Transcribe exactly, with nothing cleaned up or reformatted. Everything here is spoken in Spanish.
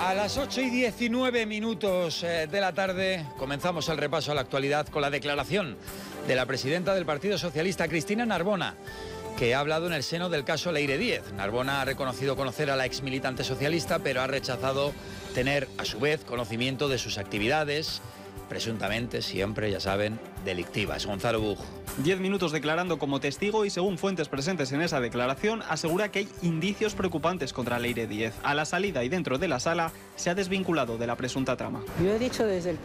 A las ocho y diecinueve minutos de la tarde comenzamos el repaso a la actualidad con la declaración de la presidenta del Partido Socialista, Cristina Narbona, que ha hablado en el seno del caso Leire Díez. Narbona ha reconocido conocer a la exmilitante socialista, pero ha rechazado tener, a su vez, conocimiento de sus actividades, presuntamente, siempre, ya saben, delictivas. Gonzalo Buj. Diez minutos declarando como testigo y, según fuentes presentes en esa declaración, asegura que hay indicios preocupantes contra Leire Díez. A la salida y dentro de la sala se ha desvinculado de la presunta trama. Yo he dicho desde el